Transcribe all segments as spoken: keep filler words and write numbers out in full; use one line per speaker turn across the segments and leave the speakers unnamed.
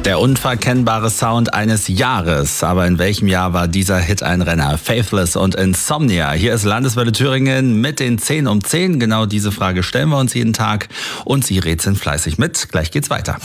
Der unverkennbare Sound eines Jahres. Aber in welchem Jahr war dieser Hit ein Renner? Faithless und Insomnia. Hier ist Landeswelle Thüringen mit den zehn um zehn. Genau diese Frage stellen wir uns jeden Tag. Und Sie rätseln fleißig mit. Gleich geht's weiter.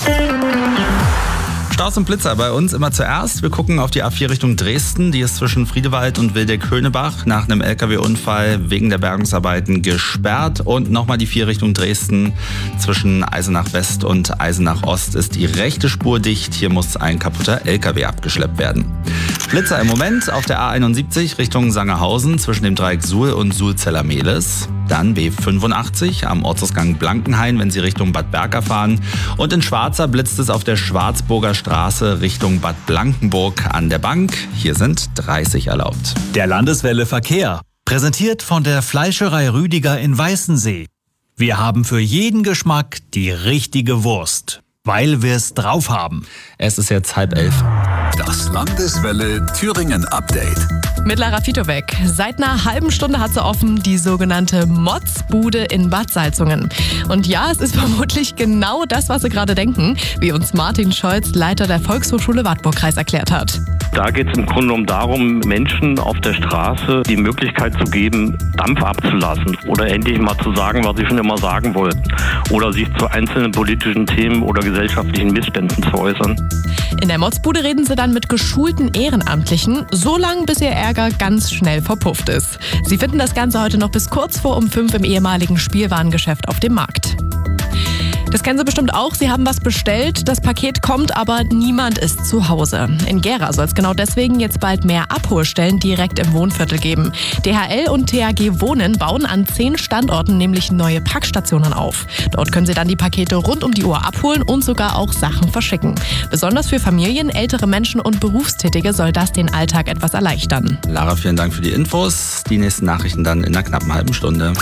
Staus und Blitzer bei uns immer zuerst. Wir gucken auf die A vier Richtung Dresden. Die ist zwischen Friedewald und Wildeck-Höhnebach nach einem L K W-Unfall wegen der Bergungsarbeiten gesperrt. Und nochmal die vier Richtung Dresden. Zwischen Eisenach West und Eisenach Ost ist die rechte Spur dicht. Hier muss ein kaputter L K W abgeschleppt werden. Blitzer im Moment auf der A einundsiebzig Richtung Sangerhausen zwischen dem Dreieck Suhl und Suhl-Zeller-Mehlis. Dann B fünfundachtzig am Ortsausgang Blankenhain, wenn Sie Richtung Bad Berka fahren. Und in Schwarza blitzt es auf der Schwarzburger Straße Richtung Bad Blankenburg an der Bank. Hier sind dreißig erlaubt.
Der Landeswelle Verkehr, präsentiert von der Fleischerei Rüdiger in Weißensee. Wir haben für jeden Geschmack die richtige Wurst, weil wir es drauf haben.
Es ist jetzt halb elf.
Das Landeswelle Thüringen Update.
Mit Lara Fitobeck. Seit einer halben Stunde hat sie offen die sogenannte Motzbude in Bad Salzungen. Und ja, es ist vermutlich genau das, was Sie gerade denken, wie uns Martin Scholz, Leiter der Volkshochschule Wartburg-Kreis, erklärt hat.
Da geht es im Grunde genommen darum, Menschen auf der Straße die Möglichkeit zu geben, Dampf abzulassen oder endlich mal zu sagen, was sie schon immer sagen wollten. Oder sich zu einzelnen politischen Themen oder gesellschaftlichen Missständen zu äußern.
In der Motzbude reden sie dann mit geschulten Ehrenamtlichen, so lange bis ihr Ärger ganz schnell verpufft ist. Sie finden das Ganze heute noch bis kurz vor um fünf im ehemaligen Spielwarengeschäft auf dem Markt. Das kennen Sie bestimmt auch. Sie haben was bestellt, das Paket kommt, aber niemand ist zu Hause. In Gera soll es genau deswegen jetzt bald mehr Abholstellen direkt im Wohnviertel geben. D H L und T H G Wohnen bauen an zehn Standorten nämlich neue Packstationen auf. Dort können Sie dann die Pakete rund um die Uhr abholen und sogar auch Sachen verschicken. Besonders für Familien, ältere Menschen und Berufstätige soll das den Alltag etwas erleichtern.
Lara, vielen Dank für die Infos. Die nächsten Nachrichten dann in einer knappen halben Stunde.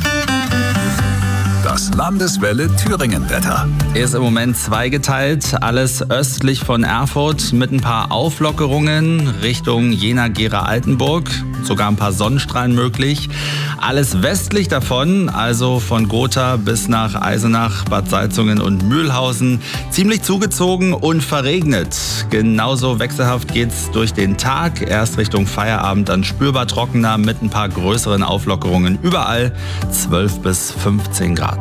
Das Landeswelle Thüringen Wetter.
Ist im Moment zweigeteilt. Alles östlich von Erfurt mit ein paar Auflockerungen Richtung Jena, Gera, Altenburg. Sogar ein paar Sonnenstrahlen möglich. Alles westlich davon, also von Gotha bis nach Eisenach, Bad Salzungen und Mühlhausen, ziemlich zugezogen und verregnet. Genauso wechselhaft geht's durch den Tag. Erst Richtung Feierabend dann spürbar trockener mit ein paar größeren Auflockerungen. Überall zwölf bis fünfzehn Grad.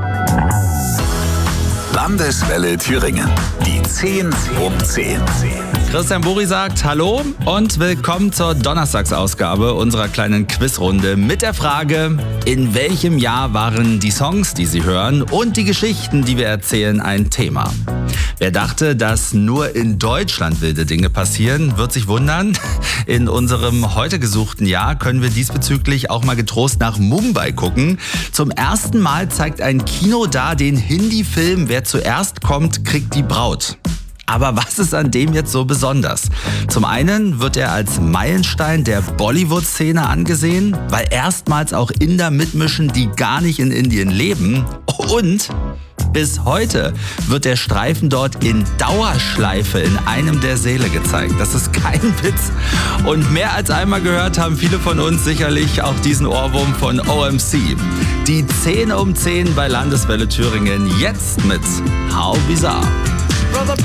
Landeswelle Thüringen. Die zehn um zehn.
Christian Buri sagt Hallo und willkommen zur Donnerstagsausgabe unserer kleinen Quizrunde mit der Frage: In welchem Jahr waren die Songs, die Sie hören, und die Geschichten, die wir erzählen, ein Thema? Wer dachte, dass nur in Deutschland wilde Dinge passieren, wird sich wundern. In unserem heute gesuchten Jahr können wir diesbezüglich auch mal getrost nach Mumbai gucken. Zum ersten Mal zeigt ein Kino da den Hindi-Film Wer zuerst kommt, kriegt die Braut. Aber was ist an dem jetzt so besonders? Zum einen wird er als Meilenstein der Bollywood-Szene angesehen, weil erstmals auch Inder mitmischen, die gar nicht in Indien leben. Und bis heute wird der Streifen dort in Dauerschleife in einem der Säle gezeigt. Das ist kein Witz. Und mehr als einmal gehört haben viele von uns sicherlich auch diesen Ohrwurm von O M C. Die zehn um zehn bei Landeswelle Thüringen jetzt mit How Bizarre.